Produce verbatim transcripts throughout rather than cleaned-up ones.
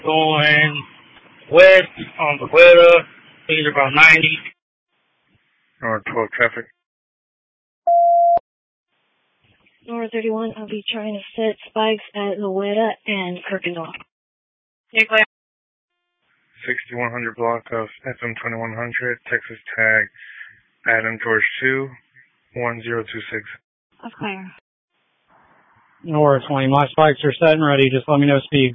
Going west on the Weta, speed about ninety. North twelve traffic. North thirty-one, I'll be trying to set spikes at Lowetta and Kirkendall. You're clear. sixty-one hundred block of F M twenty-one hundred, Texas tag Adam George two, one zero two six. That's clear. North twenty, my spikes are set and ready. Just let me know speeds.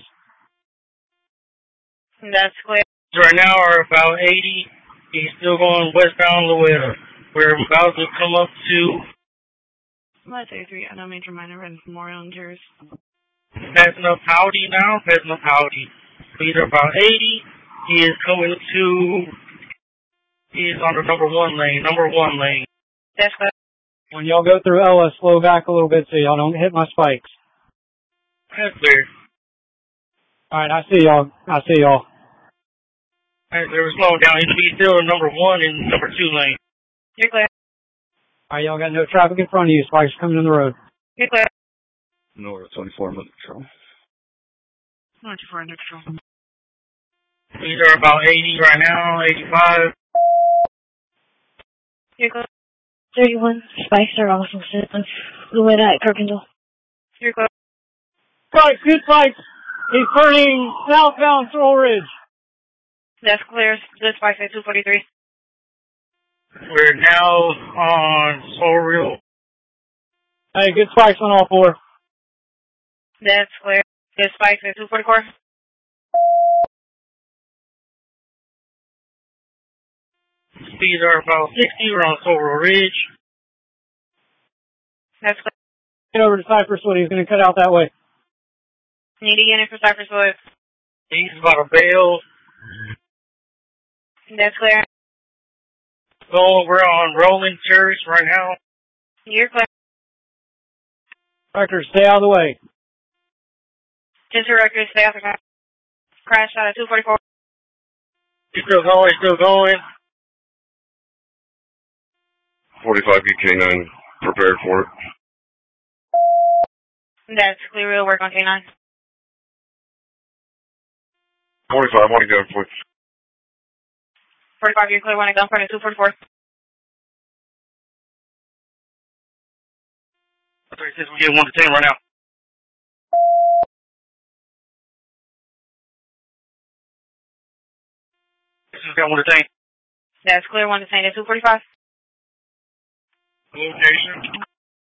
That's clear. Right now are about eighty. He's still going westbound Lowetta. We're about to come up to Let thirty-three, I know Major Minor and Memorial and Terrace. passing up Howdy now, passing up Howdy. Speed about eighty. He is coming to, he is on the number one lane, number one lane. That's clear. When y'all go through Ella, slow back a little bit so y'all don't hit my spikes. That's clear. Alright, I see y'all. I see y'all. That's clear. We're slowing down. He's still in number one and number two lane. You're clear. Alright, y'all got no traffic in front of you. Spikes are coming in the road. You're clear. North twenty-four minute control. North twenty-four under control. These are about eighty right now, eighty-five. You're clear. thirty-one, spikes are also set on Lowetta at Kirkendall. You're clear. Spikes, good spikes. He's turning southbound Sorrel Ridge. That's clear. Good spikes at two forty-three. We're now on Sorrel. Hey, good spikes on all four. That's clear. Good spikes at two forty-four. Speeds are about sixty. We're on Sorrel Ridge. That's clear. Get over to Cypress Wood. He's going to cut out that way. Need a unit for Cypress Wood. He's about a bail. That's clear. So we're on Rolling Church right now. You're clear. Records, stay out of the way. Just your record, stay off the car. Crash out at two forty-four. He's still going, still going. forty-five K nine, prepared for it. That's clear. We'll work on K nine. forty-five, one gun, please. forty-five, you're clear. One at gunpoint at two forty-four. thirty-six, we're getting one to ten right now. This got one to ten. That's clear. One to ten at two forty-five. Location.